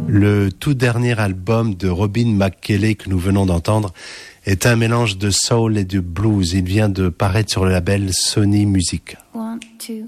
Le tout dernier album de Robin McKelley que nous venons d'entendre est un mélange de soul et de blues. Il vient de paraître sur le label Sony Music. 1, 2,